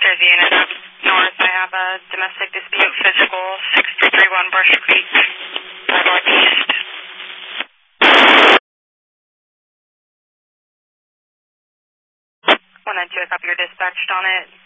Jersey unit up north. I have a domestic dispute, physical, 6331 Brush Creek, northeast. 192, I copy your dispatched on it.